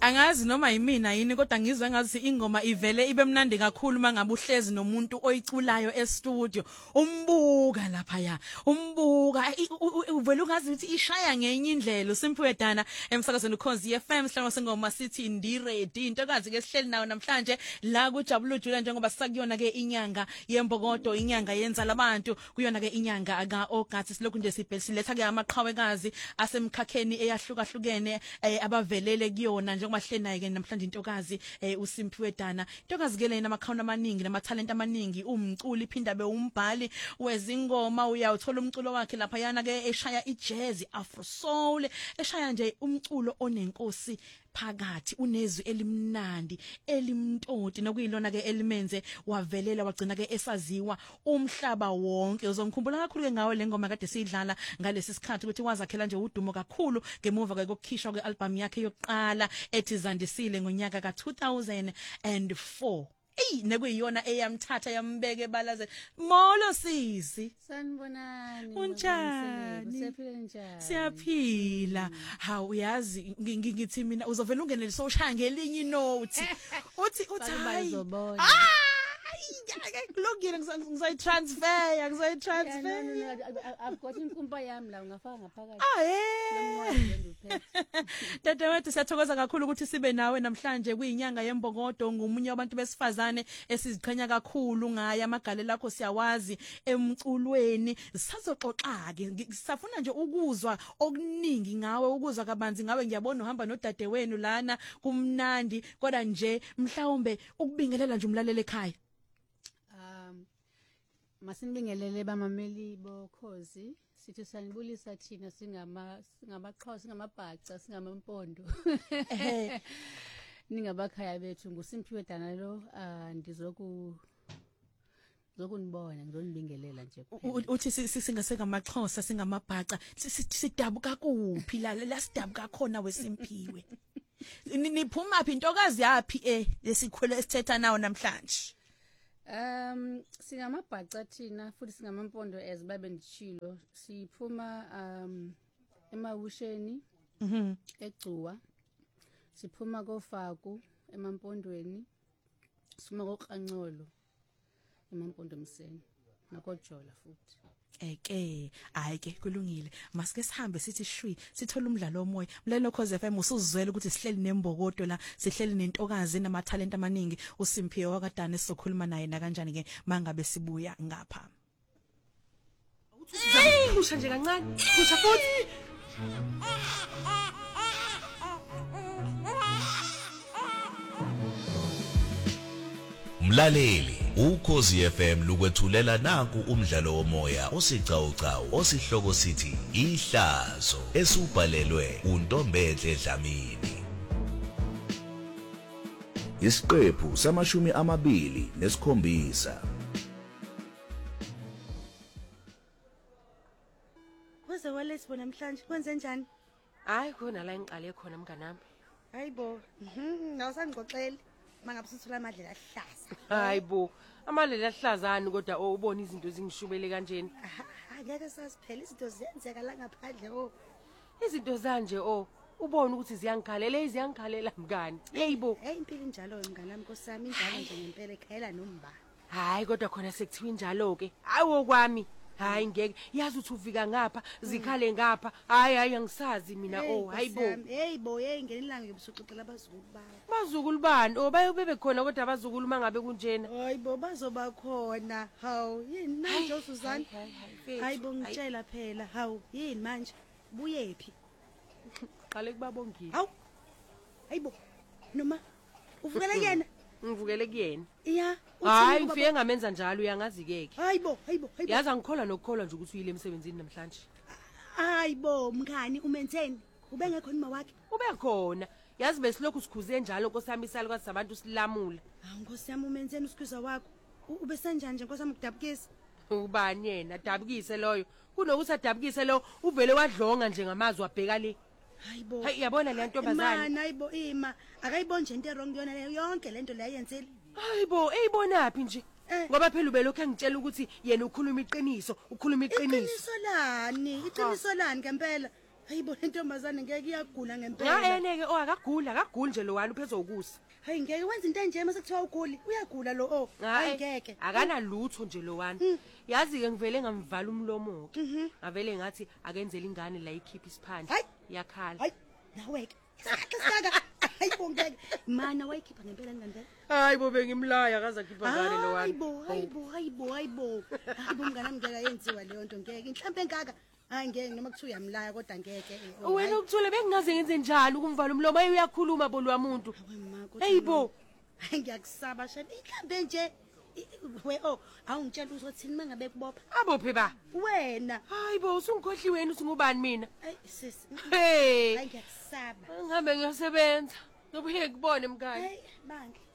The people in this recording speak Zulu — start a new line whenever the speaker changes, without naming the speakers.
Angazi noma yimina yini kodwa ngizwe ngathi ingoma ivele ibe mnandi kakhulu mangabe uhlezi nomuntu oyiculayo e-studio umbuka lapha ya umbuka uvela ungazi ukuthi ishaya ngenye indlela uSimphiwe Dana emsakazweni Ukhozi FM sihlangana sengoma sithi ndi ready intokazi ke sihleli nawo namhlanje la kuJabulu Jula njengoba sisakuyona ke inyanga yembokodo inyanga yenza labantu kuyona ke inyanga kaAugust silokhu nje siletha ke amaqhawekazi asemkhakheni eyahlukahlukene abavelele kuyona njengoba sihleli naye ke namhlanje intokazi uSimphiwe Dana intokazi ke lena amakhawuna amaningi namatalent amaningi umculi phinda be umbhali wezingoma uyawuthola umculo wakhe lapha yana ke eshaya ijazz afro soul eshaya nje umculo onenkosi phakathi unezwi elimnandi elimntoti nokuyilona ke elimenze wavelela wagcina ke esaziwa umhlaba wonke uzomkhumbula kakhulu ke ngawe lengoma kade sidlala ngalesi sikhathi ukuthi wazakhela nje udumo kakhulu ngemuva ke kokukhishwa kwealbum yakhe yokuqala ethi Zandisile ngonyaka ka2004 nekuyiyona eyamthatha yambeke balaze molo sisi
sanibonani
unjani
siyaphila njani
siyaphila ha uyazi ngithi mina uzovela ungene soshaya ngelinye note uthi hayi kulungile ngizoyitransfer
I've got inkumpa yami la ungafaka ngaphakathi
Dadewethu siyathokoza kakhulu ukuthi sibe nawe namhlanje kuyinyanga yembokodo ngumunye wabantu besifazane esiziqhenya kakhulu ngaye amagalela akho siyawazi emculweni sisazoxoxa ke sisafuna nje ukuzwa okuningi ngawe ukuzwa kabanzi ngawe ngiyabona uhamba nodadewenu lana kumnandi kodwa nje mhlawumbe ukubingelela nje umlaleli ekhaya
masinibingelele bamameli bokhozi sithi sanibulisa thina singabaXhosa singamabhaca singamampondo ningabakhaya bethu nguSimphiwe Dana lo ndizokunibona ngizonibingelela nje
uthi singasengamaXhosa singamabhaca sidabuka kuphi la sidabuka khona weSimphiwe niphuma phi intokazi yapi lesikhwele esithetha nawo namhlanje
singamabhaca thina futhi singamampondo ezibabe nditshilo siphuma emawusheni eGcuwa siphuma koFaku emampondweni siphuma koQancolo emampondo Mseni nakoJola futhi
ayike kulungile masike sihambe sithi shwi sithola umdlalo omoya mlelo Ukhozi FM usuzwela ukuthi sihleli nembokodo la sihleli nentokazi namatalent amaningi uSimphiwe wakadana sizokhuluma naye na kanjani ke mangabe sibuya ngapha
kusha nje kancane kusha futhi
Mlaleli Ukhozi FM lukwethulela naku umdlalo womoya osicawucawu osihloko sithi Ihlazo esubhalelwe uNtombedle Dlamini. Isiqephu samashumi 27.
Waze walesibona namhlanje kwenze njani?
Hayi khona la engiqale khona mnganami.
Hayibo. Nawusangixoxela mangabe sithola amadlela ahlaza.
Hayibo. Amadlela ahlazani kodwa ubona izinto zingishubele kanjeni.
Ngeke sasiphela izinto ziyenzeka la ngaphandle
Izinto zanje ubona ukuthi ziyangikhalela mngani. Yeyibo.
Impilo injalo mnganami nkosami injalo nje ngempela ekhayela nomba.
Hayi kodwa khona sekuthiwa injalo ke. Hayi kwami. Hayi ngeke yazi uthi ufika ngapha zikhale ngapha hayi angisazi mina hayibo
heyibo ngenilanga ngibusuxoxela abazukulu bawo
bazukulu bani bayobebe khona kodwa abazukulu mangabe kunjena
hayibo bazoba khona hawu yini manje uSuzana hayibo ngitshela phela hawu yini manje buyephi
qale kubabongile
hawu hayibo noma uvukela yena
ngivukele kuyena
iya
hayi ngifike ngamenza njalo uyangazi keke
hayibo
yazi angikholwa nokukholwa nje ukuthi uyile emsebenzini namhlanje
hayibo mngani umenzeni ubengekho nima wakhe
ubekhona yazi besilokhu sikhuze njalo nkosami isalo kwathi sabantu silamula
nkosi yami umenzeni usikhuza wakho ubesenjani nje nkosami ukudabukisa
ubani yena adabukise loyo kunokuthi adabukise lo uvele wadlonga nje ngamazwi wabheka le
hayibo
yabona le ntombazana
hayibo ima akayiboni nje into wrong yona yonke lento le ayenzile
hayibo eyibonaphi nje ngoba phela ubelokho engitshela ukuthi yena ukhuluma iqiniso
iqiniso lani ngempela Hayibo lentombazane ngeke iyagula ngempela.
Eneke akaguli nje lo wani uphezo ukusa.
Hayi ngeke wenza into enje mase kuthiwa uguli. Uyagula lo oh. Hayi ngeke.
Akana lutho nje lo wani. Yazi ke ngivele ngamvala umlomo ke. Ngavele ngathi akenzele ingane la ikhipha isiphandle. Yakhala.
Hayi nawe ke. Saka. Hayibo ngeke. Mana wayikhipha ngempela ngempela.
Hayibo bengimlaya akaza khipha ngane lo wani.
Hayibo. Hayibo mngane ngeke yenziwa leyo nto ngeke. Mhlambe ngaka. Hayi ngeke noma kuthiwa uyamlaya kodwa ngeke.
Wena ukuthule bengingaze ngenze njalo ukumvala umlomo uyakhuluma bolwa umuntu. Hayibo.
Hayi ngiyakusaba shana. Mhlambe nje we awungitshela uzothini mangabe kubopha.
Abophe ba.
Wena.
Hayibo usungikhohli wena usingubani mina.
Hayi sisi.
Hey.
Hayi ngiyakusaba.
Ngihambe ngiyosebenza. Ngobuye kubone mngane.
Hayi bandla.